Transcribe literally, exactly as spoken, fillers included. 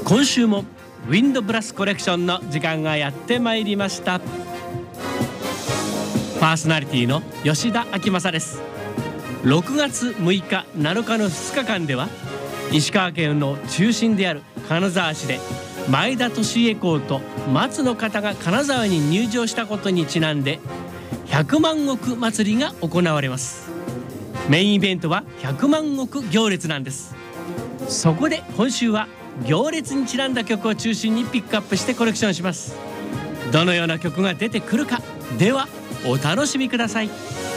今週もウィンドブラスコレクションの時間がやってまいりました。パーソナリティの吉田明正です。ろくがつむいかなのかのふつかかんでは石川県の中心である金沢市で前田利家公と松の方が金沢に入場したことにちなんで百万石祭りが行われます。メインイベントは百万石行列なんです。そこで今週は行列にちなんだ曲を中心にピックアップしてコレクションします。どのような曲が出てくるか、ではお楽しみください。